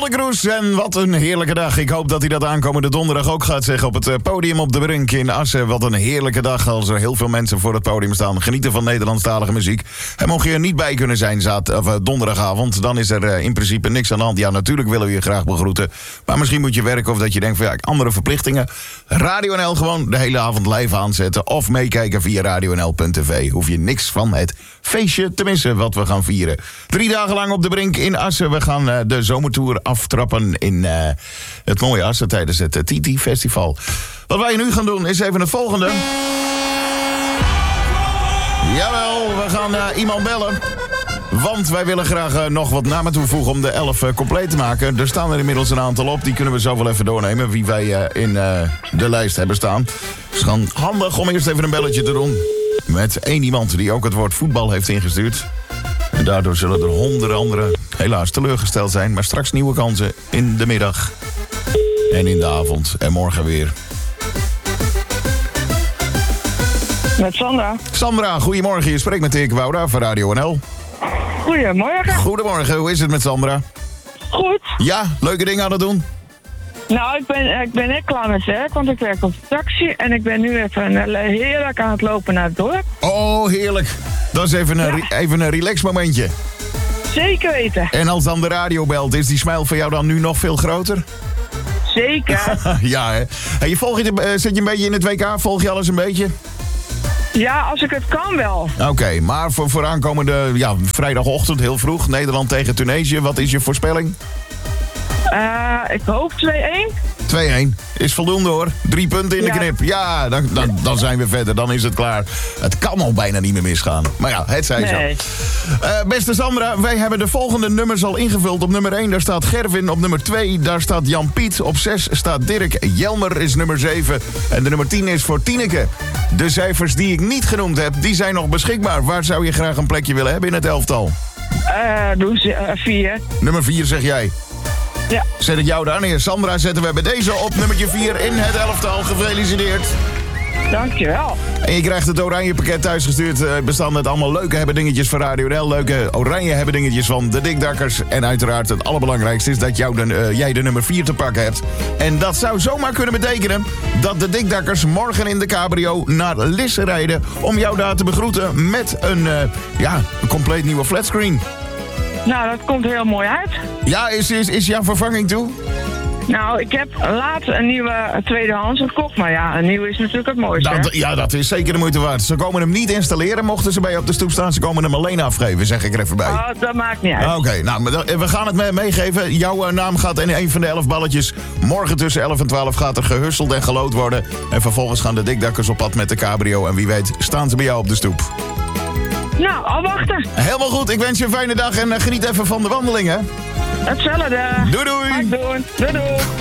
Peter Kroes, en wat een heerlijke dag. Ik hoop dat hij dat aankomende donderdag ook gaat zeggen op het podium op de Brink in Assen. Wat een heerlijke dag als er heel veel mensen voor het podium staan. Genieten van Nederlandstalige muziek. En mocht je er niet bij kunnen zijn donderdagavond, dan is er in principe niks aan de hand. Ja, natuurlijk willen we je graag begroeten. Maar misschien moet je werken of dat je denkt van ja, andere verplichtingen. Radio NL gewoon de hele avond live aanzetten. Of meekijken via radionl.tv. Hoef je niks van het feestje te missen wat we gaan vieren. 3 dagen lang op de Brink in Assen. We gaan de zomertour aftrappen in het mooie Assen tijdens het TT Festival. Wat wij nu gaan doen is even het volgende. Jawel, we gaan iemand bellen. Want wij willen graag nog wat namen toevoegen om de 11 compleet te maken. Er staan er inmiddels een aantal op. Die kunnen we zo wel even doornemen. Wie wij in de lijst hebben staan. Het is gewoon handig om eerst even een belletje te doen. Met één iemand die ook het woord voetbal heeft ingestuurd. En daardoor zullen er honderden anderen helaas teleurgesteld zijn. Maar straks nieuwe kansen in de middag. En in de avond. En morgen weer. Met Sandra. Sandra, goedemorgen. Je spreekt met Dirk Wouda van Radio NL. Goedemorgen. Goedemorgen, hoe is het met Sandra? Goed. Ja, leuke dingen aan het doen? Nou, ik ben net klaar met werk, want ik werk op de taxi. En ik ben nu even heerlijk aan het lopen naar het dorp. Oh, heerlijk. Dat is even een relax momentje. Zeker weten. En als dan de radio belt, is die smile voor jou dan nu nog veel groter? Zeker. Ja, hè. Hey, zit je een beetje in het WK? Volg je alles een beetje? Ja, als ik het kan wel. Oké, maar voor aankomende vrijdagochtend heel vroeg, Nederland tegen Tunesië, wat is je voorspelling? Ik hoop 2-1. 2-1. Is voldoende hoor. 3 punten in de knip. Ja, dan zijn we verder. Dan is het klaar. Het kan al bijna niet meer misgaan. Maar ja, het zij Nee. zo. Beste Sandra, wij hebben de volgende nummers al ingevuld. Op nummer 1 daar staat Gervin. Op nummer 2 daar staat Jan Piet. Op 6 staat Dirk. Jelmer is nummer 7. En de nummer 10 is voor Tineke. De cijfers die ik niet genoemd heb, die zijn nog beschikbaar. Waar zou je graag een plekje willen hebben in het elftal? Doe ze 4. Nummer 4 zeg jij. Ja. Zet ik jou daar neer. Sandra zetten we bij deze op nummertje 4 in het elftal. Gefeliciteerd. Dankjewel. En je krijgt het oranje pakket thuisgestuurd. Bestand met allemaal leuke hebbedingetjes van Radio NL. Leuke oranje hebbedingetjes van de Dikdakkers. En uiteraard het allerbelangrijkste is dat jij de nummer 4 te pakken hebt. En dat zou zomaar kunnen betekenen dat de Dikdakkers morgen in de cabrio naar Lisse rijden. Om jou daar te begroeten met een compleet nieuwe flatscreen. Nou, dat komt heel mooi uit. Ja, is jouw vervanging toe? Nou, ik heb laatst een nieuwe tweedehands gekocht. Maar ja, een nieuwe is natuurlijk het mooiste. Dat is zeker de moeite waard. Ze komen hem niet installeren, mochten ze bij je op de stoep staan. Ze komen hem alleen afgeven, zeg ik er even bij. Oh, dat maakt niet uit. Oké, nou, we gaan het meegeven. Jouw naam gaat in een van de 11 balletjes. Morgen tussen 11 en 12 gaat er gehusteld en gelood worden. En vervolgens gaan de Dikdakkers op pad met de cabrio. En wie weet staan ze bij jou op de stoep. Nou, al wachten. Helemaal goed, ik wens je een fijne dag en geniet even van de wandeling, hè? Hetzelfde. Doei doei. Doei doei.